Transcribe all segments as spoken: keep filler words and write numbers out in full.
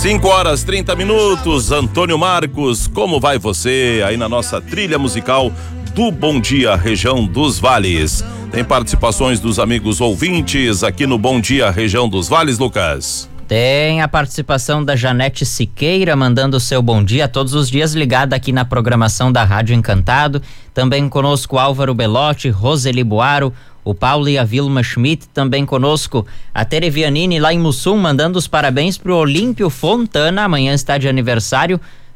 cinco horas trinta minutos, Antônio Marcos, como vai você aí na nossa trilha musical do Bom Dia Região dos Vales? Tem participações dos amigos ouvintes aqui no Bom Dia Região dos Vales, Lucas? Tem a participação da Janete Siqueira, mandando o seu bom dia todos os dias, ligada aqui na programação da Rádio Encantado. Também conosco Álvaro Belotti, Roseli Boaro, o Paulo e a Vilma Schmidt. Também conosco a Tere Vianini lá em Mussum, mandando os parabéns pro Olímpio Fontana, amanhã está de aniversário,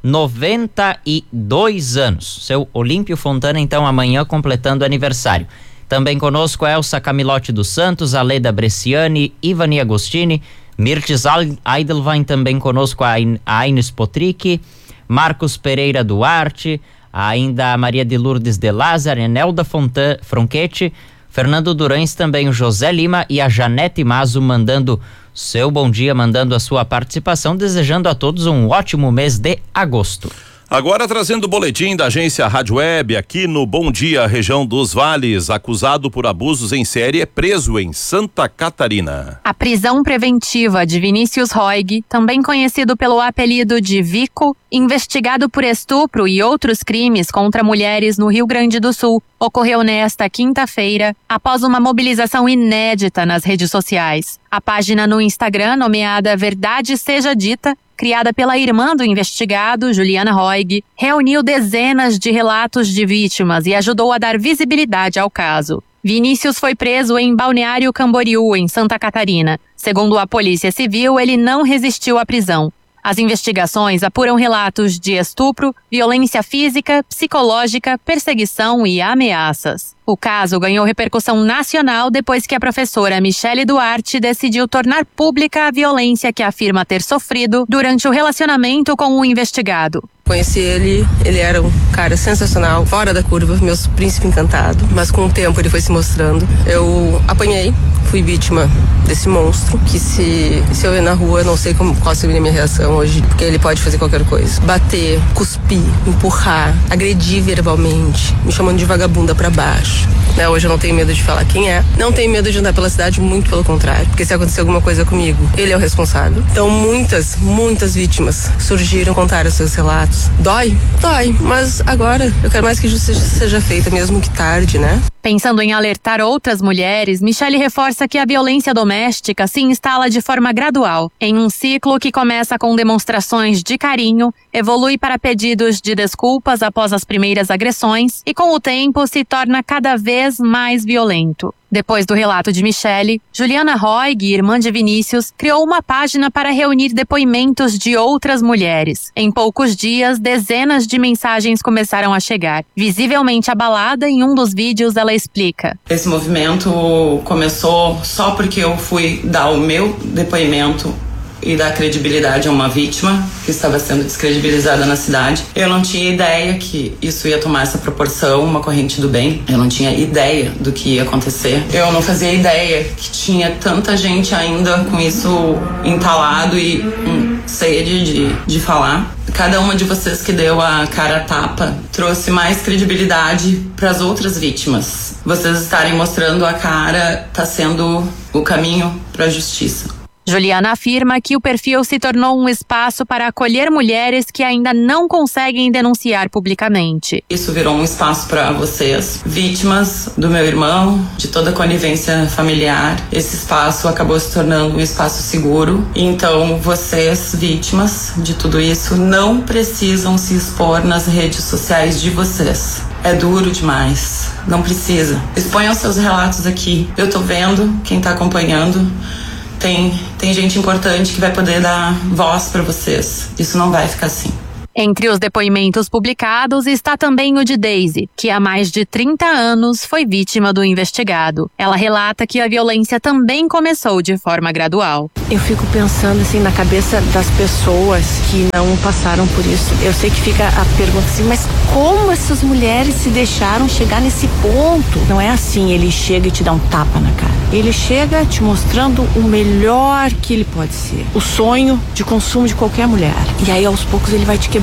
noventa e dois anos. Seu Olímpio Fontana, então, amanhã completando aniversário. Também conosco a Elsa Camilotti dos Santos, a Leda Bresciani, Ivani Agostini, Mirtes Eidelwein, também conosco a Aines Potrick, Marcos Pereira Duarte, ainda a Maria de Lourdes de Lázaro, Enelda Fontan, Fronchetti, Fernando Durães, também o José Lima e a Janete Mazo mandando seu bom dia, mandando a sua participação, desejando a todos um ótimo mês de agosto. Agora trazendo o boletim da agência Rádio Web aqui no Bom Dia Região dos Vales. Acusado por abusos em série é preso em Santa Catarina. A prisão preventiva de Vinícius Roig, também conhecido pelo apelido de Vico, investigado por estupro e outros crimes contra mulheres no Rio Grande do Sul, ocorreu nesta quinta-feira após uma mobilização inédita nas redes sociais. A página no Instagram, nomeada Verdade Seja Dita, criada pela irmã do investigado, Juliana Roig, reuniu dezenas de relatos de vítimas e ajudou a dar visibilidade ao caso. Vinícius foi preso em Balneário Camboriú, em Santa Catarina. Segundo a Polícia Civil, ele não resistiu à prisão. As investigações apuram relatos de estupro, violência física, psicológica, perseguição e ameaças. O caso ganhou repercussão nacional depois que a professora Michele Duarte decidiu tornar pública a violência que afirma ter sofrido durante o relacionamento com o investigado. Conheci ele, ele era um cara sensacional, fora da curva, meu príncipe encantado, mas com o tempo ele foi se mostrando. Eu apanhei, fui vítima desse monstro, que se, se eu ir na rua, não sei como, qual seria a minha reação hoje, porque ele pode fazer qualquer coisa. Bater, cuspir, empurrar, agredir verbalmente, me chamando de vagabunda pra baixo. Né, hoje eu não tenho medo de falar quem é, não tenho medo de andar pela cidade, muito pelo contrário, porque se acontecer alguma coisa comigo, ele é o responsável. Então muitas, muitas vítimas surgiram, contaram seus relatos. Dói? Dói, mas agora eu quero mais que justiça seja feita, mesmo que tarde, né? Pensando em alertar outras mulheres, Michele reforça que a violência doméstica se instala de forma gradual, em um ciclo que começa com demonstrações de carinho, evolui para pedidos de desculpas após as primeiras agressões e, com o tempo, se torna cada vez mais violento. Depois do relato de Michele, Juliana Roig, irmã de Vinícius, criou uma página para reunir depoimentos de outras mulheres. Em poucos dias, dezenas de mensagens começaram a chegar. Visivelmente abalada, em um dos vídeos ela explica. Esse movimento começou só porque eu fui dar o meu depoimento e dar credibilidade a uma vítima que estava sendo descredibilizada na cidade. Eu não tinha ideia que isso ia tomar essa proporção, uma corrente do bem. Eu não tinha ideia do que ia acontecer. Eu não fazia ideia que tinha tanta gente ainda com isso entalado e hum, sede de, de falar. Cada uma de vocês que deu a cara a tapa trouxe mais credibilidade para as outras vítimas. Vocês estarem mostrando a cara está sendo o caminho para a justiça. Juliana afirma que o perfil se tornou um espaço para acolher mulheres que ainda não conseguem denunciar publicamente. Isso virou um espaço para vocês, vítimas do meu irmão, de toda a conivência familiar. Esse espaço acabou se tornando um espaço seguro. Então, vocês, vítimas de tudo isso, não precisam se expor nas redes sociais de vocês. É duro demais. Não precisa. Exponham seus relatos aqui. Eu tô vendo, quem tá acompanhando, Tem, tem gente importante que vai poder dar voz para vocês. Isso não vai ficar assim. Entre os depoimentos publicados está também o de Daisy, que há mais de trinta anos foi vítima do investigado. Ela relata que a violência também começou de forma gradual. Eu fico pensando assim na cabeça das pessoas que não passaram por isso. Eu sei que fica a pergunta assim, mas como essas mulheres se deixaram chegar nesse ponto? Não é assim, ele chega e te dá um tapa na cara. Ele chega te mostrando o melhor que ele pode ser. O sonho de consumo de qualquer mulher. E aí aos poucos ele vai te quebrando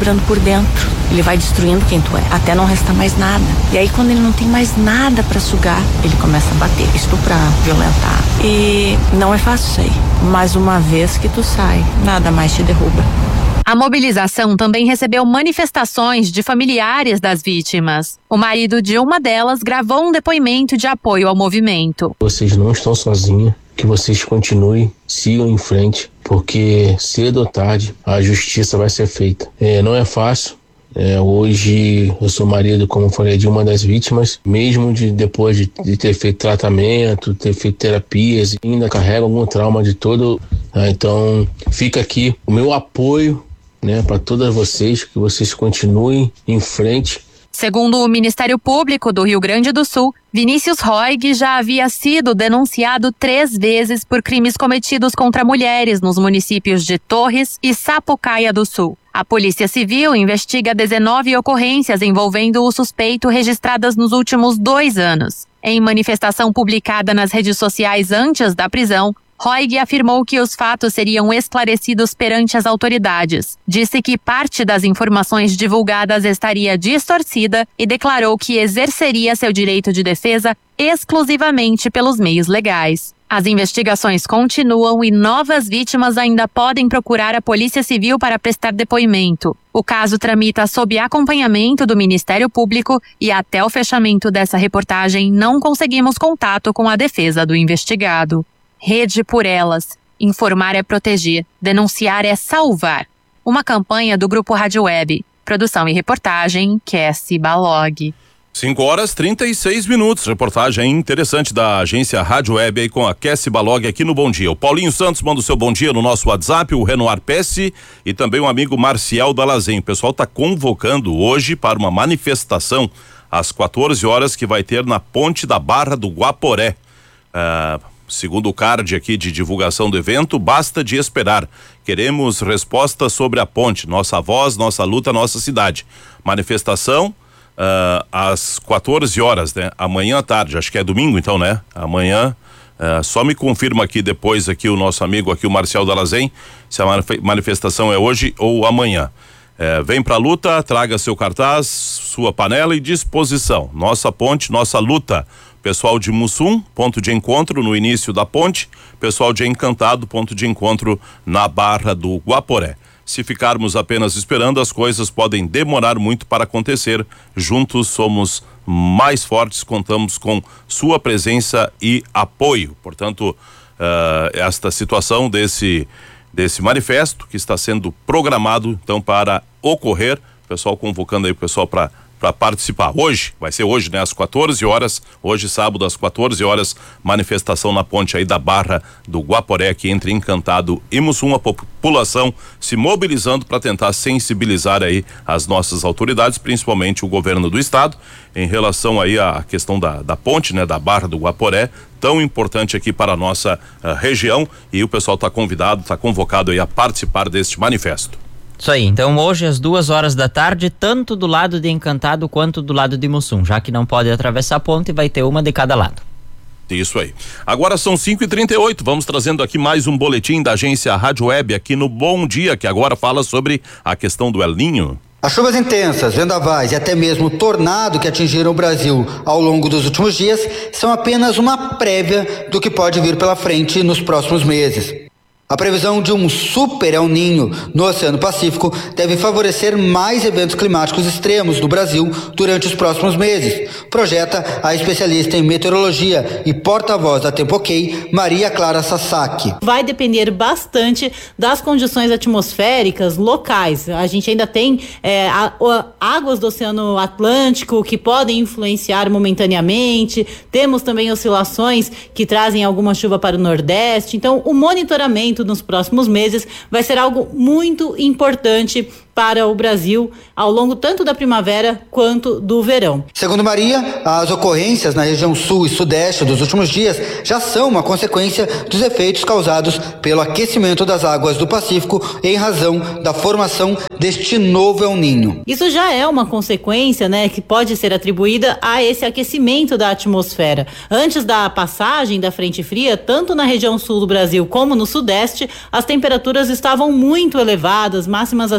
quebrando por dentro. Ele vai destruindo quem tu é, até não restar mais nada. E aí quando ele não tem mais nada pra sugar, ele começa a bater, estuprar, violentar. E não é fácil isso aí. Mas uma vez que tu sai, nada mais te derruba. A mobilização também recebeu manifestações de familiares das vítimas. O marido de uma delas gravou um depoimento de apoio ao movimento. Vocês não estão sozinhos, que vocês continuem, sigam em frente, porque cedo ou tarde a justiça vai ser feita. É, não é fácil. É, hoje eu sou marido, como eu falei, de uma das vítimas, mesmo de, depois de, de ter feito tratamento, ter feito terapias, ainda carrega algum trauma de todo. Né? Então fica aqui o meu apoio, né, para todas vocês, que vocês continuem em frente. Segundo o Ministério Público do Rio Grande do Sul, Vinícius Roig já havia sido denunciado três vezes por crimes cometidos contra mulheres nos municípios de Torres e Sapucaia do Sul. A Polícia Civil investiga dezenove ocorrências envolvendo o suspeito registradas nos últimos dois anos. Em manifestação publicada nas redes sociais antes da prisão, Roig afirmou que os fatos seriam esclarecidos perante as autoridades. Disse que parte das informações divulgadas estaria distorcida e declarou que exerceria seu direito de defesa exclusivamente pelos meios legais. As investigações continuam e novas vítimas ainda podem procurar a Polícia Civil para prestar depoimento. O caso tramita sob acompanhamento do Ministério Público e até o fechamento dessa reportagem não conseguimos contato com a defesa do investigado. Rede por Elas. Informar é proteger. Denunciar é salvar. Uma campanha do Grupo Rádio Web. Produção e reportagem, Kessi Balog. cinco horas e trinta e seis minutos. Reportagem interessante da agência Rádio Web aí com a Kessi Balog aqui no Bom Dia. O Paulinho Santos manda o seu bom dia no nosso WhatsApp, o Renoir Pesce e também o amigo Marcial Dalazen. O pessoal está convocando hoje para uma manifestação às quatorze horas que vai ter na Ponte da Barra do Guaporé. Ah, Segundo o card aqui de divulgação do evento, basta de esperar. Queremos resposta sobre a ponte. Nossa voz, nossa luta, nossa cidade. Manifestação uh, às quatorze horas, né? Amanhã à tarde, acho que é domingo então, né? Amanhã, uh, só me confirma aqui depois aqui o nosso amigo aqui, o Marcial Dalazen, se a manifestação é hoje ou amanhã. Uh, vem pra luta, traga seu cartaz, sua panela e disposição. Nossa ponte, nossa luta. Pessoal de Mussum, ponto de encontro no início da ponte. Pessoal de Encantado, ponto de encontro na Barra do Guaporé. Se ficarmos apenas esperando, as coisas podem demorar muito para acontecer. Juntos somos mais fortes, contamos com sua presença e apoio. Portanto, uh, esta situação desse, desse manifesto que está sendo programado, então, para ocorrer. O pessoal convocando aí o pessoal para para participar. Hoje, vai ser hoje, né? Às quatorze horas, hoje sábado às quatorze horas, manifestação na ponte aí da Barra do Guaporé, aqui entre Encantado e Mussum, a população se mobilizando para tentar sensibilizar aí as nossas autoridades, principalmente o governo do estado, em relação aí à questão da, da ponte, né? Da Barra do Guaporé, tão importante aqui para a nossa uh, região, e o pessoal está convidado, está convocado aí a participar deste manifesto. Isso aí, então hoje às duas horas da tarde, tanto do lado de Encantado quanto do lado de Mussum, já que não pode atravessar a ponte, vai ter uma de cada lado. Isso aí. Agora são cinco e trinta e oito, vamos trazendo aqui mais um boletim da agência Rádio Web aqui no Bom Dia, que agora fala sobre a questão do El Niño. As chuvas intensas, vendavais e até mesmo tornado que atingiram o Brasil ao longo dos últimos dias são apenas uma prévia do que pode vir pela frente nos próximos meses. A previsão de um super El Niño no Oceano Pacífico deve favorecer mais eventos climáticos extremos no Brasil durante os próximos meses, projeta a especialista em meteorologia e porta-voz da Tempo Ok, Maria Clara Sasaki. Vai depender bastante das condições atmosféricas locais. A gente ainda tem é, a, a, águas do Oceano Atlântico que podem influenciar momentaneamente, temos também oscilações que trazem alguma chuva para o Nordeste, então o monitoramento nos próximos meses vai ser algo muito importante para o Brasil ao longo tanto da primavera quanto do verão. Segundo Maria, as ocorrências na região sul e sudeste dos últimos dias já são uma consequência dos efeitos causados pelo aquecimento das águas do Pacífico em razão da formação deste novo El Niño. Isso já é uma consequência, né, que pode ser atribuída a esse aquecimento da atmosfera. Antes da passagem da frente fria, tanto na região sul do Brasil como no sudeste, as temperaturas estavam muito elevadas, máximas acima dos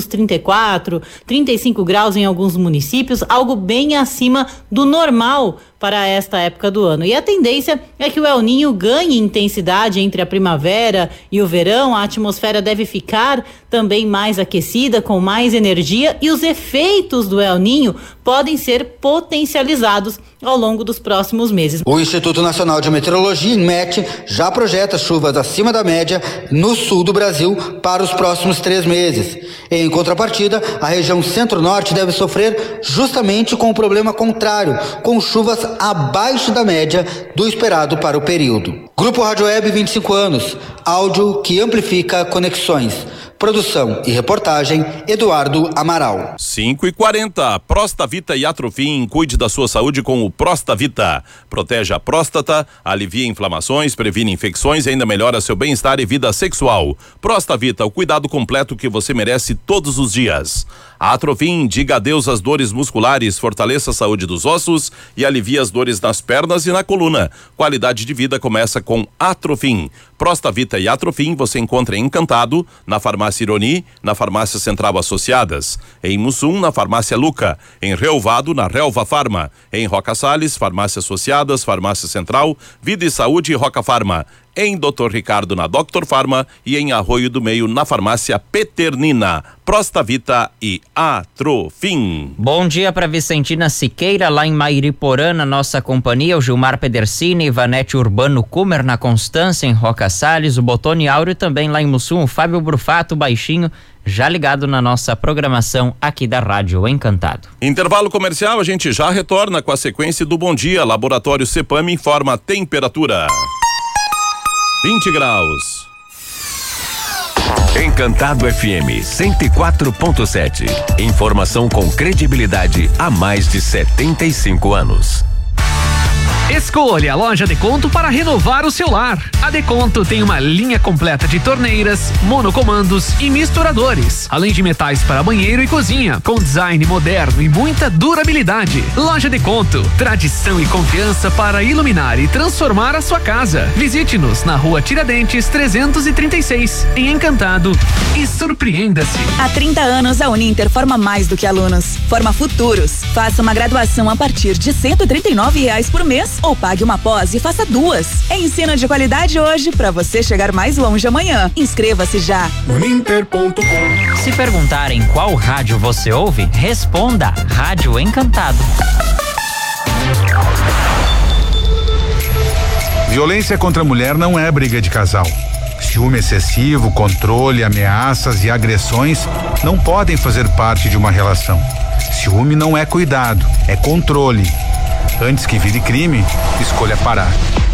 trinta e quatro, trinta e cinco graus em alguns municípios, algo bem acima do normal para esta época do ano. E a tendência é que o El Niño ganhe intensidade entre a primavera e o verão. A atmosfera deve ficar também mais aquecida, com mais energia, e os efeitos do El Niño podem ser potencializados ao longo dos próximos meses. O Instituto Nacional de Meteorologia, INMET, já projeta chuvas acima da média no sul do Brasil para os próximos três meses. Em contrapartida, a região centro-norte deve sofrer justamente com o problema contrário, com chuvas abaixo da média do esperado para o período. Grupo Rádio Web, vinte e cinco anos, áudio que amplifica conexões. Produção e reportagem, Eduardo Amaral. cinco e quarenta, Prostavita e Atrofim, cuide da sua saúde com o Prostavita. Protege a próstata, alivia inflamações, previne infecções e ainda melhora seu bem-estar e vida sexual. Prostavita, o cuidado completo que você merece todos os dias. A Atrofim, diga adeus às dores musculares, fortaleça a saúde dos ossos e alivia as dores nas pernas e na coluna. Qualidade de vida começa com Atrofim. Prostavita e Atrofim você encontra em Encantado, na farmácia Ironi, na farmácia Central Associadas, em Mussum, na farmácia Luca, em Relvado, na Relva Farma, em Roca Salles, farmácia Associadas, farmácia Central, Vida e Saúde e Roca Farma, em doutor Ricardo, na Doctor Farma e em Arroio do Meio, na farmácia Peternina. Prostavita e Atrofim. Bom dia para Vicentina Siqueira, lá em Mairiporã, na nossa companhia, o Gilmar Pedercini, Ivanete Urbano Kumer na Constância, em Roca Salles, o Botone Áureo também lá em Mussum, o Fábio Brufato, baixinho, já ligado na nossa programação aqui da Rádio Encantado. Intervalo comercial, a gente já retorna com a sequência do Bom Dia. Laboratório Cepam informa a temperatura. vinte graus. Encantado F M cento e quatro ponto sete. Informação com credibilidade há mais de setenta e cinco anos. Escolha a loja Deconto para renovar o seu lar. A Deconto tem uma linha completa de torneiras, monocomandos e misturadores, além de metais para banheiro e cozinha, com design moderno e muita durabilidade. Loja Deconto, tradição e confiança para iluminar e transformar a sua casa. Visite-nos na Rua Tiradentes trezentos e trinta e seis, em Encantado, e surpreenda-se. Há trinta anos a Uninter forma mais do que alunos, forma futuros. Faça uma graduação a partir de cento e trinta e nove reais por mês ou pague uma pós e faça duas. É ensino de qualidade hoje para você chegar mais longe amanhã. Inscreva-se já. Uninter ponto com. Se perguntarem qual rádio você ouve, responda Rádio Encantado. Violência contra a mulher não é briga de casal. Ciúme excessivo, controle, ameaças e agressões não podem fazer parte de uma relação. Ciúme não é cuidado, é controle. Antes que vire crime, escolha parar.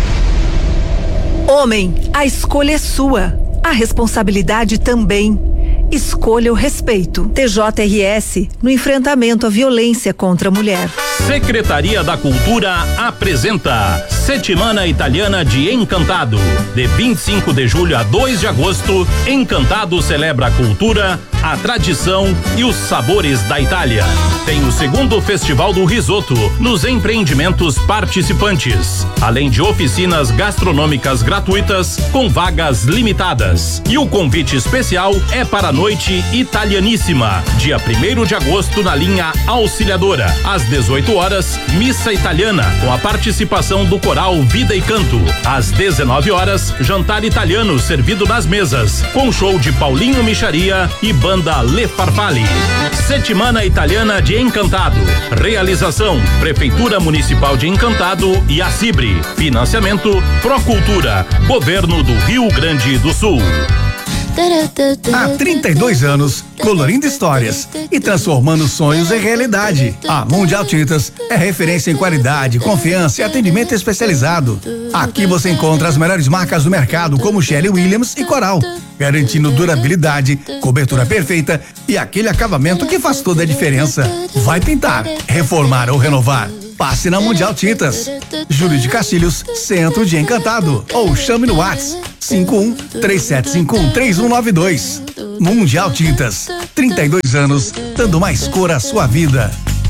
Homem, a escolha é sua. A responsabilidade também. Escolha o respeito. T J R S no enfrentamento à violência contra a mulher. Secretaria da Cultura apresenta Settimana Italiana de Encantado. De vinte e cinco de julho a dois de agosto, Encantado celebra a cultura, a tradição e os sabores da Itália. Tem o segundo Festival do Risoto nos empreendimentos participantes, além de oficinas gastronômicas gratuitas com vagas limitadas. E o convite especial é para a Noite Italianíssima, dia primeiro de agosto na linha Auxiliadora, às dezoito horas, missa italiana com a participação do coral Vida e Canto. Às dezenove horas, jantar italiano servido nas mesas, com show de Paulinho Micharia e banda Le Farfalle. Settimana Italiana de Encantado. Realização: Prefeitura Municipal de Encantado e a Cibre. Financiamento: Procultura, Governo do Rio Grande do Sul. Há trinta e dois anos, colorindo histórias e transformando sonhos em realidade. A Mundial Tintas é referência em qualidade, confiança e atendimento especializado. Aqui você encontra as melhores marcas do mercado, como Shelly Williams e Coral, garantindo durabilidade, cobertura perfeita e aquele acabamento que faz toda a diferença. Vai pintar, reformar ou renovar? Passe na Mundial Tintas. Júlio de Castilhos, Centro de Encantado. Ou chame no WhatsApp cinco um três sete cinco um três um nove dois. Mundial Tintas. trinta e dois anos, dando mais cor à sua vida.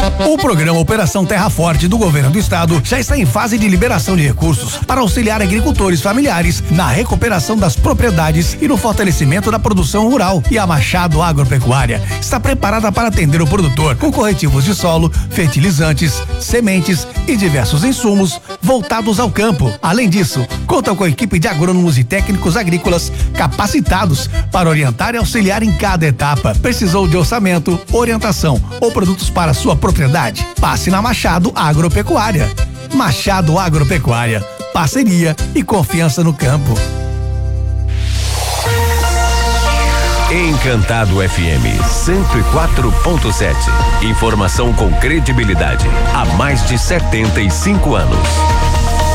O programa Operação Terra Forte do Governo do Estado já está em fase de liberação de recursos para auxiliar agricultores familiares na recuperação das propriedades e no fortalecimento da produção rural. E a Machado Agropecuária está preparada para atender o produtor com corretivos de solo, fertilizantes, sementes e diversos insumos voltados ao campo. Além disso, conta com a equipe de agrônomos e técnicos agrícolas capacitados para orientar e auxiliar em cada etapa. Precisou de orçamento, orientação ou produtos para sua propriedade? Passe na Machado Agropecuária. Machado Agropecuária, parceria e confiança no campo. Encantado F M cento e quatro ponto sete. Informação com credibilidade há mais de setenta e cinco anos.